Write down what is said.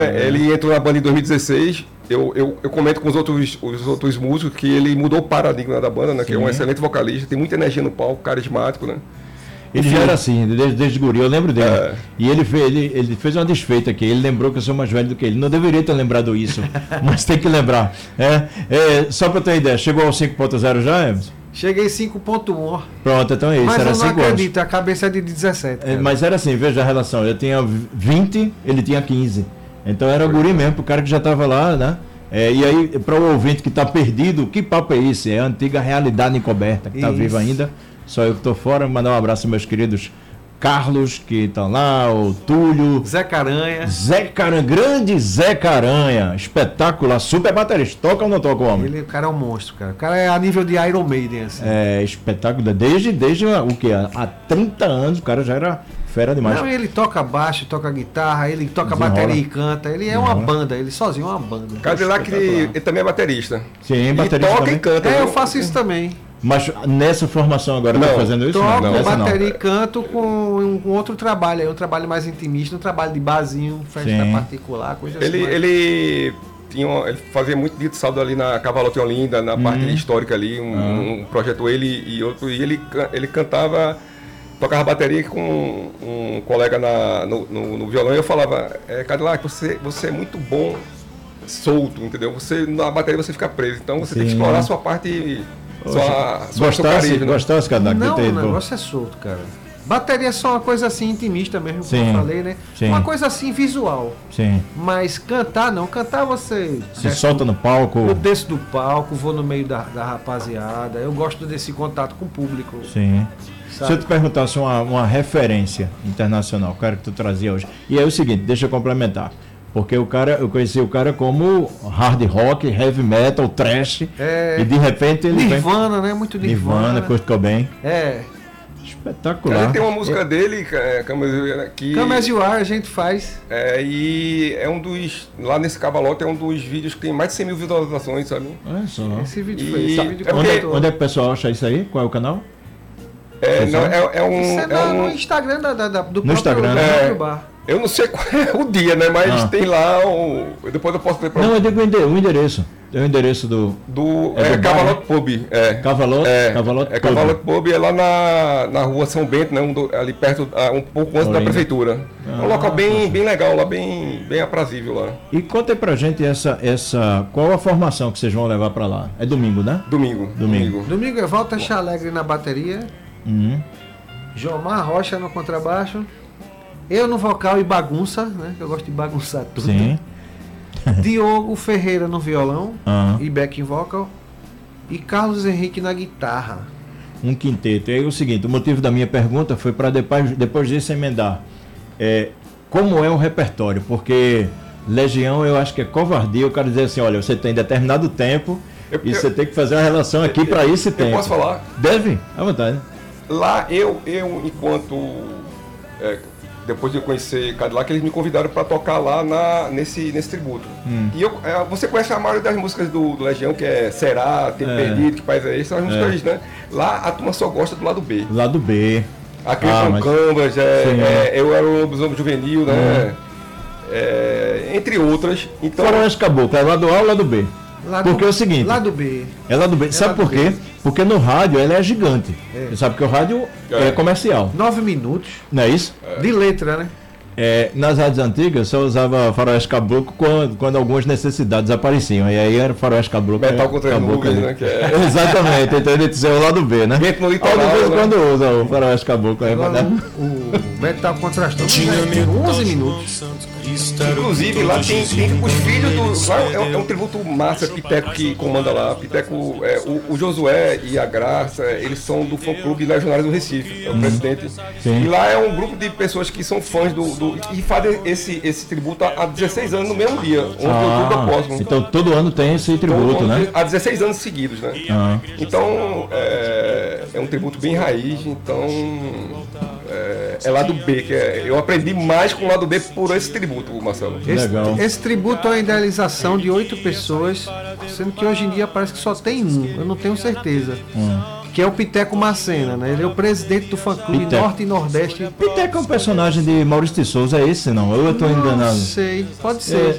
Ele entrou na banda em 2016. Eu comento com os outros músicos que ele mudou o paradigma da banda, né? Que é um excelente vocalista, tem muita energia no palco, carismático, né? Ele já era assim, desde guri, eu lembro dele. E ele fez uma desfeita aqui, ele lembrou que eu sou mais velho do que ele. Não deveria ter lembrado isso, mas tem que lembrar. Só para ter ideia, chegou ao 5.0 já, Emerson? Cheguei 5.1. Pronto, então é isso. Mas era eu não 5 acredito, a cabeça é de 17. Mas era assim, veja a relação. Eu tinha 20, ele tinha 15. Então era guri mesmo, o cara que já estava lá, né? E aí, para o ouvinte que está perdido, que papo é esse? É a antiga realidade encoberta, que está viva ainda. Só eu que estou fora. Mandar um abraço aos meus queridos Carlos, que estão lá, o Túlio. Zé Caranha, grande Zé Caranha. Espetacular, super baterista. Toca ou não toca o homem? O cara é um monstro, cara. O cara é a nível de Iron Maiden, assim. Espetáculo. Desde o quê? Há 30 anos o cara já era fera demais. Não, ele toca baixo, toca guitarra, ele toca bateria e canta. Ele é uma banda, ele sozinho é uma banda. Cadillac, ele também é baterista. Sim, baterista. E toca também. e canta. Eu faço isso também. Mas nessa formação agora está fazendo isso? Toco não, bateria e canto com um outro trabalho, um trabalho mais intimista, um trabalho de barzinho, festa particular, coisa assim. Ele fazia muito dito saldo ali na Cavalote Olinda, na parte histórica ali, um projeto ele e outro, e ele cantava, tocava bateria com um colega no violão, e eu falava, Cadillac, você é muito bom solto, entendeu? Na bateria você fica preso, então você tem que explorar a sua parte... Gostasse, Cadillac? Não, o negócio é solto, cara. Bateria é só uma coisa assim intimista mesmo, como eu falei, né? Sim. Uma coisa assim visual. Sim. Mas cantar não. Cantar você... Se solta no palco. Eu desço do palco, vou no meio da rapaziada. Eu gosto desse contato com o público. Sim. Sabe? Se eu te perguntasse uma referência internacional, o cara que tu trazia hoje. E é o seguinte, deixa eu complementar. Porque eu conheci o cara como hard rock, heavy metal, thrash. E de repente ele Nirvana, né? Muito Nirvana. Kurt Cobain. Espetacular. Ele tem uma música dele, que... Come As You Are, a gente faz. E é um dos... Lá nesse Cavalote é um dos vídeos que tem mais de 100 mil visualizações, sabe? Olha só. Esse vídeo foi... Onde é que o pessoal acha isso aí? Qual é o canal? No Instagram do Instagram, próprio bar. Eu não sei qual é o dia, né? Mas tem lá depois eu posso ter pra... Não, eu digo o endereço. É o endereço do Cavalote Pub. Cavalote Pub é lá na rua São Bento, né? Ali perto, um pouco antes da prefeitura. É um local bem legal lá, bem aprazível lá. E conta aí pra gente qual a formação que vocês vão levar pra lá? É domingo, né? Domingo é Walter Chalegre na bateria. Jomar Rocha no contrabaixo. Eu no vocal e bagunça, né? Eu gosto de bagunçar tudo. Sim. Diogo Ferreira no violão e backing vocal. E Carlos Henrique na guitarra. Um quinteto. E aí o seguinte, o motivo da minha pergunta foi para depois disso emendar. Como é o repertório? Porque Legião eu acho que é covardia o cara dizer assim, olha, você tem determinado tempo e você tem que fazer uma relação aqui para esse tempo. Posso falar? Deve, à vontade. Lá eu enquanto... depois de eu conhecer Cadillac, eles me convidaram para tocar lá nesse tributo. E você conhece a maioria das músicas do Legião, que é Será, Tempo Perdido, Que País é Esse, são as músicas, né? Lá a turma só gosta do lado B. Lado B. Aquele Canvas, Eu Era o Lobisomem Juvenil, né? Entre outras. Então, Faroeste Caboclo, é lado A ou lado B? Porque é o seguinte... Lado B. É lado B. Sabe por quê? Porque no rádio ela é gigante. Você sabe que o rádio é comercial. 9 minutos. Não é isso? De letra, né? Nas rádios antigas só usava Faroeste Caboclo quando algumas necessidades apareciam. E aí era Faroeste Caboclo. Metal contra as nuvens, né? Exatamente. Então ele dizia o lado B, né? Dentro no litoral, de vez em quando usa o Faroeste Caboclo. O Metal contra as nuvens tem 11 minutos. Inclusive lá tem os filhos do... Lá é um tributo massa, Piteco que comanda lá. Piteco, o Josué e a Graça, eles são do fã-clube Legionários do Recife, é o presidente. Sim. E lá é um grupo de pessoas que são fãs e fazem esse tributo há 16 anos no mesmo dia, 11 de outubro após. Então todo ano tem esse tributo, né? Há 16 anos seguidos, né? Então é um tributo bem raiz, então é lado B, que eu aprendi mais com o lado B por esse tributo, Marcelo. Esse tributo é uma idealização de 8 pessoas, sendo que hoje em dia parece que só tem um, eu não tenho certeza. Que é o Piteco Macena, né? Ele é o presidente do fã-clube Norte e Nordeste. Piteco é um personagem de Maurício de Souza, é esse não? Eu estou enganado. Não sei, pode ser.